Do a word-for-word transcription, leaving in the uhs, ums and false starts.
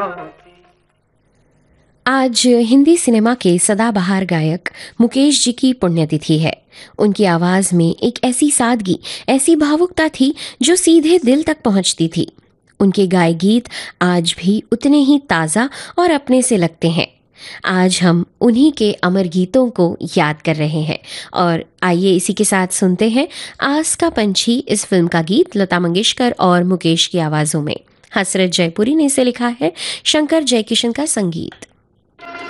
आज हिंदी सिनेमा के सदाबहार गायक मुकेश जी की पुण्यतिथि है। उनकी आवाज में एक ऐसी सादगी, ऐसी भावुकता थी जो सीधे दिल तक पहुंचती थी। उनके गाए गीत आज भी उतने ही ताज़ा और अपने से लगते हैं। आज हम उन्हीं के अमर गीतों को याद कर रहे हैं और आइए इसी के साथ सुनते हैं आस का पंछी इस फिल्म का गीत लता मंगेशकर और मुकेश की आवाज़ों में। हसरत जयपुरी ने इसे लिखा है, शंकर जयकिशन का संगीत।